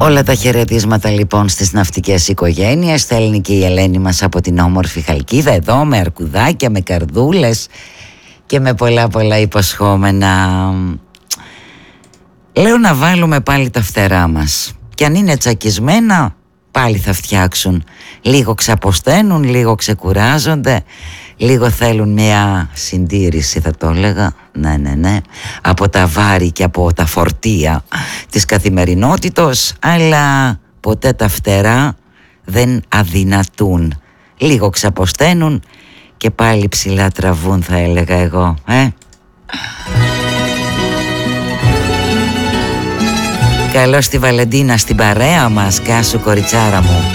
Όλα τα χαιρετίσματα λοιπόν στις ναυτικές οικογένειες. Στέλνει και η Ελένη μας από την όμορφη Χαλκίδα, εδώ με αρκουδάκια, με καρδούλες και με πολλά πολλά υποσχόμενα. Λέω να βάλουμε πάλι τα φτερά μας, και αν είναι τσακισμένα πάλι θα φτιάξουν. Λίγο ξαποσταίνουν, λίγο ξεκουράζονται, λίγο θέλουν μια συντήρηση, θα το έλεγα. Ναι, από τα βάρη και από τα φορτία της καθημερινότητος, αλλά ποτέ τα φτερά δεν αδυνατούν. Λίγο ξαποσταίνουν και πάλι ψηλά τραβούν, θα έλεγα εγώ. Καλώς τη Βαλεντίνα στην παρέα μας. Κάσου κοριτσάρα μου.